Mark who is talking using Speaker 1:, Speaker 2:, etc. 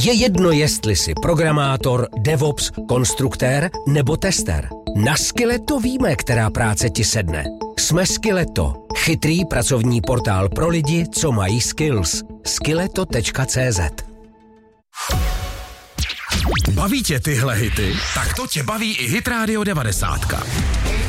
Speaker 1: Je jedno, jestli jsi programátor, DevOps, konstruktér nebo tester. Na Skilleto víme, která práce ti sedne. Jsme Skilleto, chytrý pracovní portál pro lidi, co mají skills. Skilleto.cz.
Speaker 2: Baví tě tyhle hity? Tak to tě baví i Hit Radio 90.